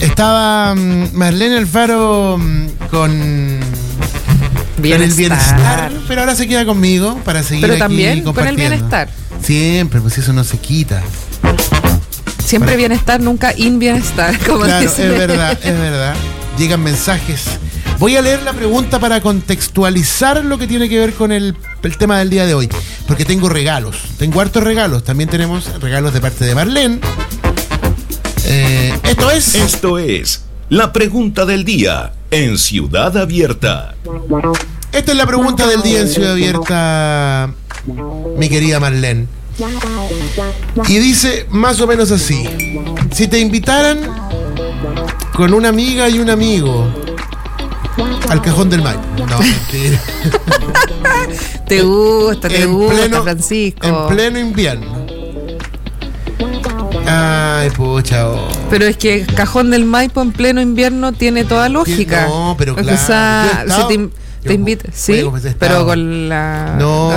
Estaba Marlene Alfaro con el bienestar, pero ahora se queda conmigo para seguir pero aquí también compartiendo. Con el bienestar. Siempre, pues eso no se quita. Siempre bienestar, nunca bienestar. Como claro, dicen. es verdad. Llegan mensajes. Voy a leer la pregunta para contextualizar lo que tiene que ver con el tema del día de hoy. Porque tengo regalos. Tengo hartos regalos. También tenemos regalos de parte de Marlene. Esto es la pregunta del día en Ciudad Abierta. Esta es la pregunta del día en Ciudad Abierta, mi querida Marlene. Y dice más o menos así: si te invitaran con una amiga y un amigo al Cajón del Maipo. No, mentira. Te gusta, Francisco. En pleno invierno. Ay, pucha. Pero es que Cajón del Maipo en pleno invierno tiene toda lógica. No, pero claro. O sea, si te invita, sí, pero con la... No,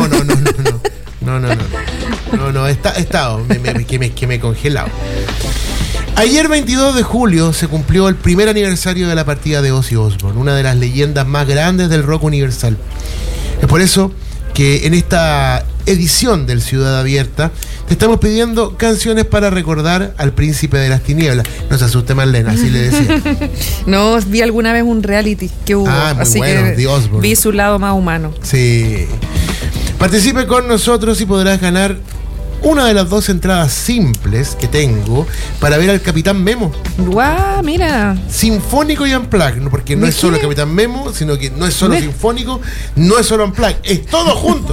he estado, que me he congelado. Ayer 22 de julio se cumplió el primer aniversario de la partida de Ozzy Osbourne, una de las leyendas más grandes del rock universal. Es por eso que en esta edición del Ciudad Abierta te estamos pidiendo canciones para recordar al príncipe de las tinieblas. No se asuste, Marlene, así le decía. No, vi alguna vez un reality que hubo, muy así bueno, que vi su lado más humano. Sí. Participe con nosotros y podrás ganar una de las 2 entradas simples que tengo para ver al Capitán Memo. ¡Guau! Mira. Sinfónico y Unplugged, porque no es solo el Capitán Memo, sino que no es solo sinfónico, no es solo Unplugged, es todo junto.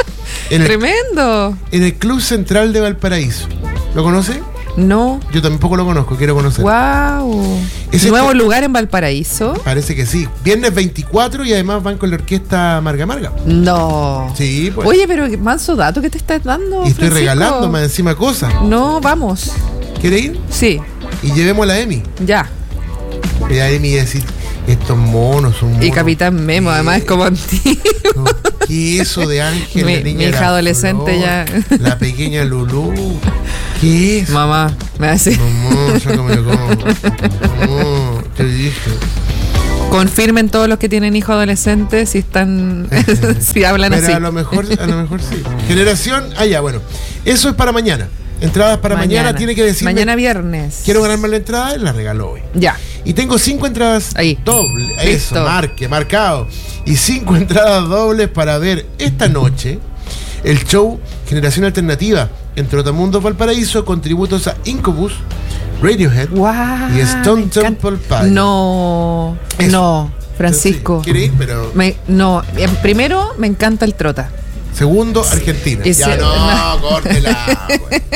¡Tremendo! En el Club Central de Valparaíso. ¿Lo conoce? No. Yo tampoco lo conozco, quiero conocer. ¡Wow! ¿Nuevo lugar en Valparaíso? Parece que sí. Viernes 24 y además van con la orquesta Marga Marga. No. Sí, pues. Oye, pero qué manso dato que te estás dando, y estoy Francisco. regalando más encima cosas. No, vamos. ¿Quiere ir? Sí. Y llevemos a la Emi. Ya. Y a Emi decir, estos monos son monos. Y Capitán Memo, además es como antiguo. ¿Qué eso de Ángel? Mi hija adolescente Flor, ya. La pequeña Lulú. ¿Qué es? Mamá, me hace. Mamá, sácame como. Mamá, te dije. Confirmen todos los que tienen hijos adolescentes si están. si hablan pero así. A lo mejor sí. Generación. Bueno. Eso es para mañana. Entradas para mañana tiene que decirme. Mañana viernes. Quiero ganarme la entrada y la regalo hoy. Ya. Y tengo 5 entradas dobles. Listo. Eso, marcado. Y 5 entradas dobles para ver esta noche el show Generación Alternativa en Trotamundos Valparaíso con tributos a Incubus, Radiohead y Stone Temple Pilots. No, Francisco. ¿Quiere ir? Pero... primero me encanta el trota. Segundo, Argentina. Córtela.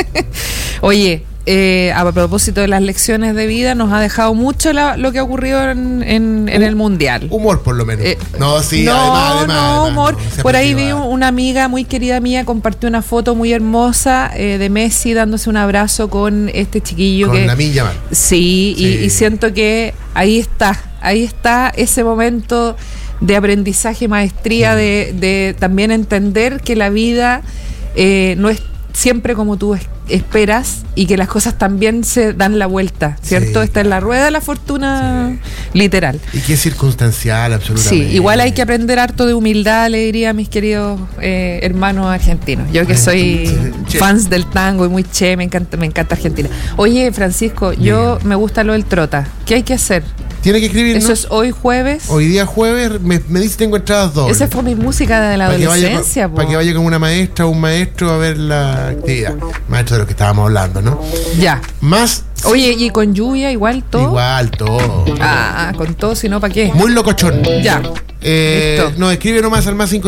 Oye, a propósito de las lecciones de vida, nos ha dejado mucho lo que ha ocurrido en el Mundial. Humor, por lo menos. Además, humor. Por ahí vi una amiga muy querida mía, compartió una foto muy hermosa de Messi dándose un abrazo con este chiquillo. Con Lamine Yamal. Sí. Y siento que ahí está ese momento de aprendizaje, maestría, de también entender que la vida no es siempre como tú esperas y que las cosas también se dan la vuelta, ¿cierto? Sí, Está en la rueda de la fortuna, literal. Y que es circunstancial, absolutamente. Sí, igual hay que aprender harto de humildad, le diría a mis queridos hermanos argentinos. Yo que soy fans del tango y muy me encanta Argentina. Oye, Francisco, yo me gusta lo del trota. ¿Qué hay que hacer? Tiene que escribir. Eso es hoy jueves. Hoy día jueves me dice tengo entradas dobles. Esa fue mi música de la adolescencia. Para que vaya con una maestra o un maestro a ver la actividad. Maestro de lo que estábamos hablando, ¿no? Ya. Más. Oye, ¿y con lluvia igual todo? Igual todo. Con todo, si no, ¿para qué? Muy locochón. Ya. Nos escribe nomás al más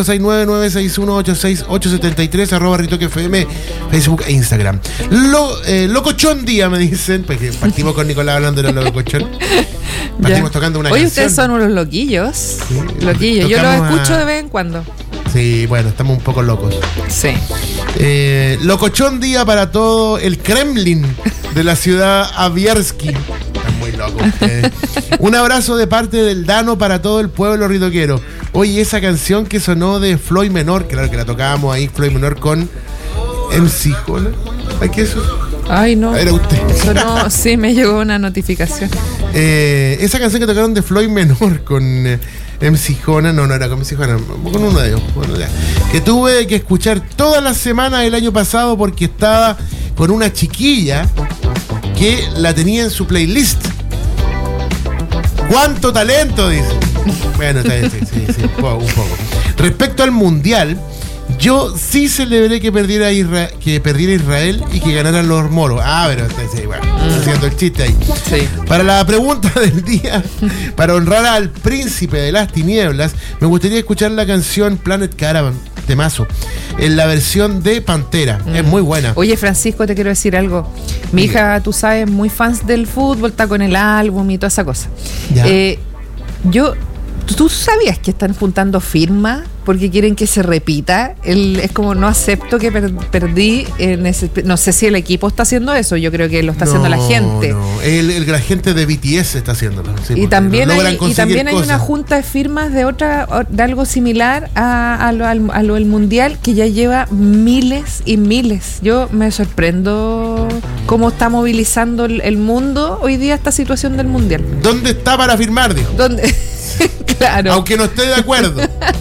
569-961-86873 @RitoqueFM, Facebook e Instagram. Locochón día, me dicen, porque partimos con Nicolás hablando de lo locochón. Partimos tocando una canción. Ustedes son unos loquillos. Sí, loquillos. Yo los escucho de vez en cuando. Sí, bueno, estamos un poco locos. Sí. Locochón día para todo el Kremlin de la ciudad Avierski. Están muy locos ustedes. Un abrazo de parte del Dano para todo el pueblo ritoquero. Oye, esa canción que sonó de Floyd Menor, claro que la tocábamos ahí, Floyd Menor con MC Jola. ¿Qué es eso? Ay, no. Era usted. Eso no, sí, me llegó una notificación. Esa canción que tocaron de Floyd Menor con MC Jona, no era con MC Jona, con uno de ellos, bueno, ya, que tuve que escuchar toda la semana el año pasado porque estaba con una chiquilla que la tenía en su playlist. ¡Cuánto talento!, dice. Bueno, está bien, sí, un poco. Respecto al Mundial, yo sí celebré que perdiera Israel y que ganaran los moros. Pero sí, bueno, haciendo el chiste ahí. Sí. Para la pregunta del día, para honrar al príncipe de las tinieblas, me gustaría escuchar la canción Planet Caravan, temazo, en la versión de Pantera. Es muy buena. Oye, Francisco, te quiero decir algo. Mi hija, tú sabes, muy fans del fútbol, está con el álbum y toda esa cosa. Ya. ¿Tú sabías que están juntando firmas porque quieren que se repita? Es como, no acepto que perdí en ese... No sé si el equipo está haciendo eso, yo creo que lo está haciendo la gente. No, la gente de BTS está haciéndolo. Sí, y también hay cosas. una junta de firmas de algo similar a lo del Mundial, que ya lleva miles y miles. Yo me sorprendo cómo está movilizando el mundo hoy día esta situación del Mundial. ¿Dónde está para firmar, dijo? ¿Dónde? Claro. Aunque no esté de acuerdo.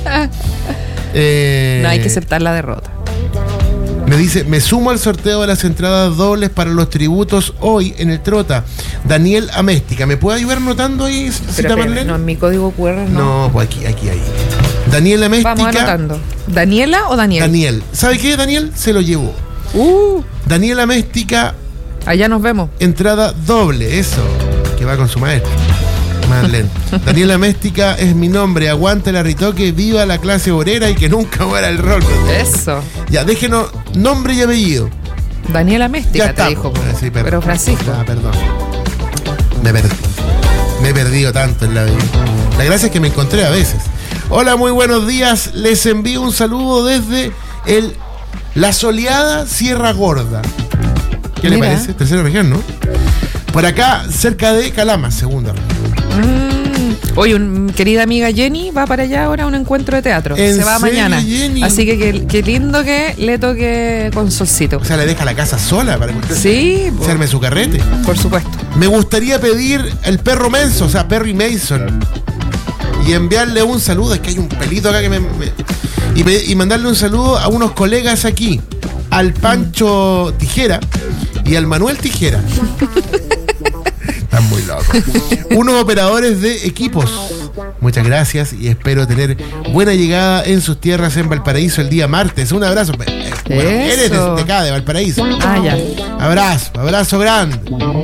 No hay que aceptar la derrota. Me dice, me sumo al sorteo de las entradas dobles para los tributos hoy en el Trota. Daniel Améstica. ¿Me puede ayudar notando ahí, cita Marlene? No, en mi código QR no. No, pues aquí. Daniel Améstica. Vamos anotando. ¿Daniela o Daniel? Daniel. ¿Sabe qué, Daniel? Se lo llevó. Daniel Améstica. Allá nos vemos. Entrada doble, eso. Que va con su maestro. Marlene. Daniela Méstica es mi nombre. Aguante la ritoque, viva la clase obrera y que nunca muera el rol. Eso. Ya, déjenos nombre y apellido. Daniela Méstica te dijo. Sí, pero Francisco. Perdón. Me he perdido tanto en la vida. La gracia es que me encontré a veces. Hola, muy buenos días. Les envío un saludo desde la soleada Sierra Gorda. ¿Qué le parece? Tercera región, ¿no? Por acá, cerca de Calama, segunda región. Oye, querida amiga Jenny va para allá ahora a un encuentro de teatro. Se va mañana. Jenny? Así que qué lindo que le toque con solcito. O sea, le deja la casa sola para que usted se arme su carrete. Por supuesto. Me gustaría pedir el perro Menso, o sea, Perry Mason, y enviarle un saludo. Es que hay un pelito acá que y mandarle un saludo a unos colegas aquí, al Pancho Tijera y al Manuel Tijera. Están muy locos. Unos operadores de equipos. Muchas gracias y espero tener buena llegada en sus tierras en Valparaíso el día martes. Un abrazo. Bueno, eres de acá, de Valparaíso. Ya. Abrazo grande.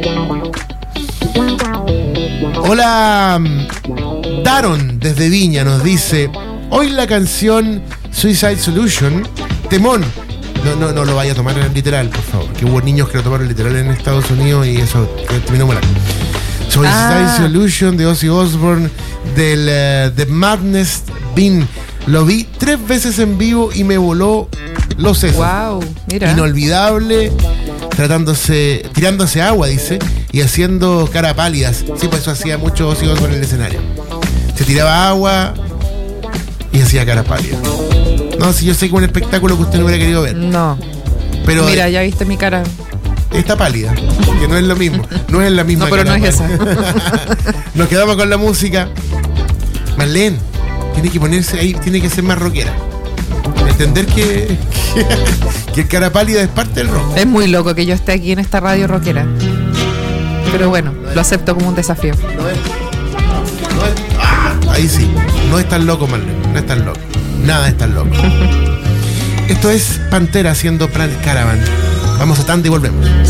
Hola, Daron desde Viña nos dice: hoy la canción Suicide Solution, temón. No lo vaya a tomar literal, por favor. Que hubo niños que lo tomaron literal en Estados Unidos y eso terminó mal. Suicide Solution de Ozzy Osbourne, del The Madness Bin. Lo vi 3 veces en vivo y me voló los sesos. Wow, mira. Inolvidable, tirándose agua, dice, y haciendo cara pálidas. Sí, pues eso hacía mucho Ozzy Osbourne en el escenario. Se tiraba agua y hacía cara pálida. No, si yo sé que es un espectáculo que usted no hubiera querido ver. No. Pero mira, ya viste mi cara. Está pálida, que no es lo mismo. No es la misma. No, pero no es esa. Nos quedamos con la música. Marlene, tiene que ponerse ahí, tiene que ser más rockera. Entender que el cara pálida es parte del rock. Es muy loco que yo esté aquí en esta radio rockera. Pero bueno, lo acepto como un desafío. Ahí sí, no es tan loco, Marlene, no es tan loco. Nada es tan loco. Esto es Pantera haciendo Planet Caravan. Vamos a tanda y volvemos.